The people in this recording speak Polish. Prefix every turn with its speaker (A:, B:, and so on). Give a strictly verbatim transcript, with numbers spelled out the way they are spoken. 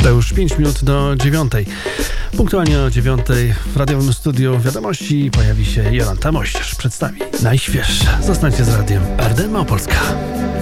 A: To już pięć minut do dziewiątej. Punktualnie o dziewiątej w radiowym studiu Wiadomości pojawi się Jolanta Mościarz. Przedstawi najświeższe. Zostańcie z radiem R D N Małopolska.